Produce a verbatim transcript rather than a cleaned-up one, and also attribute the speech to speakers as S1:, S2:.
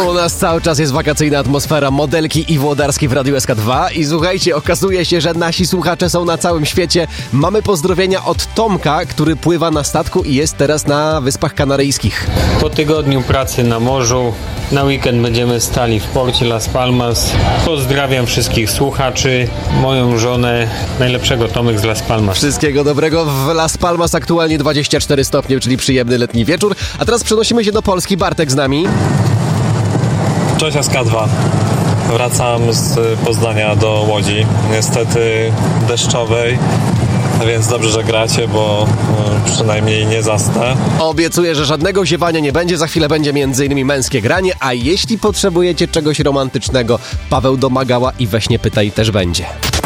S1: U nas cały czas jest wakacyjna atmosfera, Modelki i Włodarskie w Radiu S K dwa i słuchajcie, okazuje się, że nasi słuchacze są na całym świecie. Mamy pozdrowienia od Tomka, który pływa na statku i jest teraz na Wyspach Kanaryjskich.
S2: Po tygodniu pracy na morzu, na weekend będziemy stali w porcie Las Palmas. Pozdrawiam wszystkich słuchaczy, moją żonę, najlepszego Tomek z Las Palmas.
S1: Wszystkiego dobrego. W Las Palmas aktualnie dwadzieścia cztery stopnie, czyli przyjemny letni wieczór. A teraz przenosimy się do Polski. Bartek z nami.
S3: Cześć S K dwa. Wracam z Poznania do Łodzi. Niestety deszczowej, więc dobrze, że gracie, bo przynajmniej nie zasnę.
S1: Obiecuję, że żadnego ziewania nie będzie. Za chwilę będzie między innymi męskie granie, a jeśli potrzebujecie czegoś romantycznego, Paweł Domagała i We śnie pytaj też będzie.